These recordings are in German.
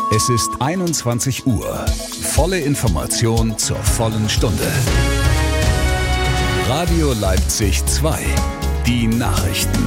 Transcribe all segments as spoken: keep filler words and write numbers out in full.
Es ist einundzwanzig Uhr. Volle Information zur vollen Stunde. Radio Leipzig zwei. Die Nachrichten.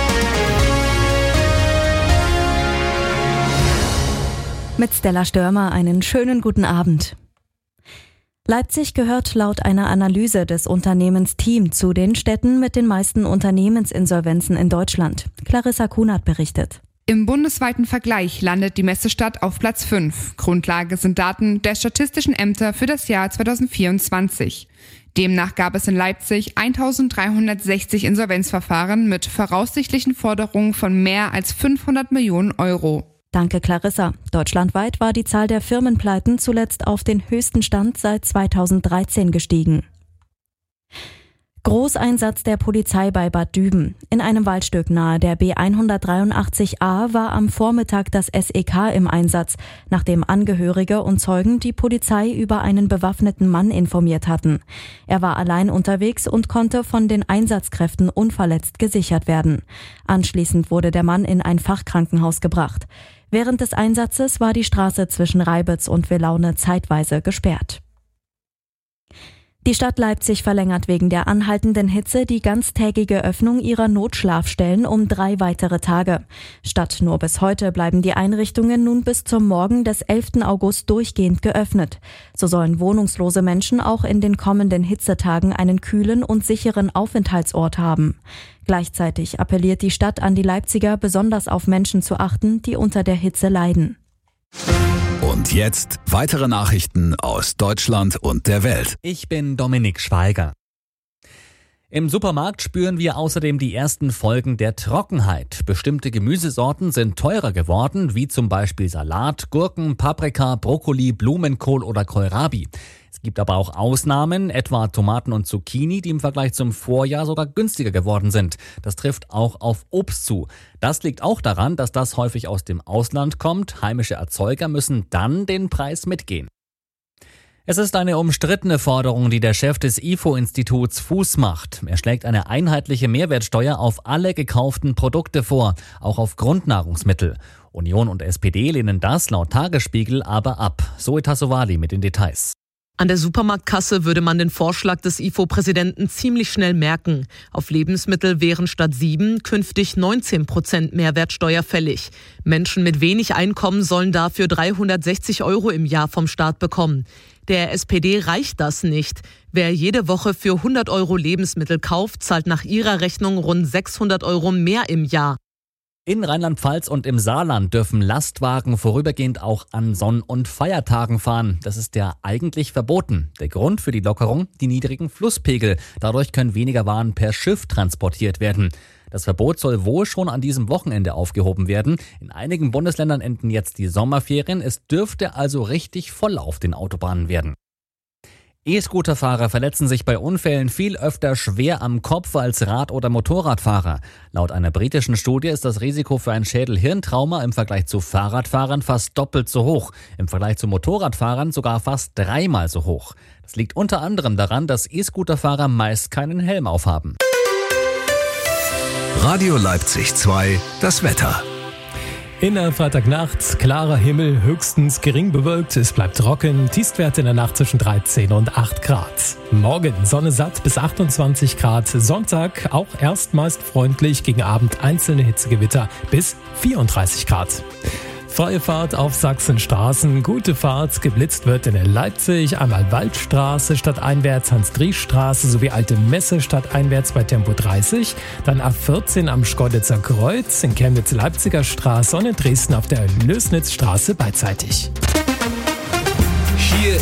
Mit Stella Störmer einen schönen guten Abend. Leipzig gehört laut einer Analyse des Unternehmens Team zu den Städten mit den meisten Unternehmensinsolvenzen in Deutschland. Clarissa Kunert berichtet. Im bundesweiten Vergleich landet die Messestadt auf Platz fünf. Grundlage sind Daten der Statistischen Ämter für das Jahr zweitausendvierundzwanzig. Demnach gab es in Leipzig eintausenddreihundertsechzig Insolvenzverfahren mit voraussichtlichen Forderungen von mehr als fünfhundert Millionen Euro. Danke, Clarissa. Deutschlandweit war die Zahl der Firmenpleiten zuletzt auf den höchsten Stand seit zweitausenddreizehn gestiegen. Großeinsatz der Polizei bei Bad Düben. In einem Waldstück nahe der B hundertdreiundachtzig a war am Vormittag das S E K im Einsatz, nachdem Angehörige und Zeugen die Polizei über einen bewaffneten Mann informiert hatten. Er war allein unterwegs und konnte von den Einsatzkräften unverletzt gesichert werden. Anschließend wurde der Mann in ein Fachkrankenhaus gebracht. Während des Einsatzes war die Straße zwischen Reibitz und Willaune zeitweise gesperrt. Die Stadt Leipzig verlängert wegen der anhaltenden Hitze die ganztägige Öffnung ihrer Notschlafstellen um drei weitere Tage. Statt nur bis heute bleiben die Einrichtungen nun bis zum Morgen des elften August durchgehend geöffnet. So sollen wohnungslose Menschen auch in den kommenden Hitzetagen einen kühlen und sicheren Aufenthaltsort haben. Gleichzeitig appelliert die Stadt an die Leipziger, besonders auf Menschen zu achten, die unter der Hitze leiden. Und jetzt weitere Nachrichten aus Deutschland und der Welt. Ich bin Dominik Schweiger. Im Supermarkt spüren wir außerdem die ersten Folgen der Trockenheit. Bestimmte Gemüsesorten sind teurer geworden, wie zum Beispiel Salat, Gurken, Paprika, Brokkoli, Blumenkohl oder Kohlrabi. Es gibt aber auch Ausnahmen, etwa Tomaten und Zucchini, die im Vergleich zum Vorjahr sogar günstiger geworden sind. Das trifft auch auf Obst zu. Das liegt auch daran, dass das häufig aus dem Ausland kommt. Heimische Erzeuger müssen dann den Preis mitgehen. Es ist eine umstrittene Forderung, die der Chef des I F O-Instituts Fuß macht. Er schlägt eine einheitliche Mehrwertsteuer auf alle gekauften Produkte vor, auch auf Grundnahrungsmittel. Union und S P D lehnen das laut Tagesspiegel aber ab. Zoe Tassovali mit den Details. An der Supermarktkasse würde man den Vorschlag des I F O-Präsidenten ziemlich schnell merken. Auf Lebensmittel wären statt sieben künftig neunzehn Prozent Mehrwertsteuer fällig. Menschen mit wenig Einkommen sollen dafür dreihundertsechzig Euro im Jahr vom Staat bekommen. Der S P D reicht das nicht. Wer jede Woche für hundert Euro Lebensmittel kauft, zahlt nach ihrer Rechnung rund sechshundert Euro mehr im Jahr. In Rheinland-Pfalz und im Saarland dürfen Lastwagen vorübergehend auch an Sonn- und Feiertagen fahren. Das ist ja eigentlich verboten. Der Grund für die Lockerung: die niedrigen Flusspegel. Dadurch können weniger Waren per Schiff transportiert werden. Das Verbot soll wohl schon an diesem Wochenende aufgehoben werden. In einigen Bundesländern enden jetzt die Sommerferien. Es dürfte also richtig voll auf den Autobahnen werden. E-Scooterfahrer verletzen sich bei Unfällen viel öfter schwer am Kopf als Rad- oder Motorradfahrer. Laut einer britischen Studie ist das Risiko für ein Schädel-Hirntrauma im Vergleich zu Fahrradfahrern fast doppelt so hoch. Im Vergleich zu Motorradfahrern sogar fast dreimal so hoch. Das liegt unter anderem daran, dass E-Scooterfahrer meist keinen Helm aufhaben. Radio Leipzig zwei, das Wetter. In der Freitagnacht klarer Himmel, höchstens gering bewölkt, es bleibt trocken, Tiefstwerte in der Nacht zwischen dreizehn und acht Grad. Morgen Sonne satt bis achtundzwanzig Grad, Sonntag auch erst meist freundlich, gegen Abend einzelne Hitzegewitter bis vierunddreißig Grad. Freie Fahrt auf Sachsenstraßen, gute Fahrt, geblitzt wird in Leipzig, einmal Waldstraße stadteinwärts, Hans-Driesch-Straße sowie Alte Messe stadteinwärts bei Tempo dreißig, dann A vierzehn am Schkeuditzer Kreuz, in Chemnitz Leipziger Straße und in Dresden auf der Lößnitzstraße beidseitig. Hier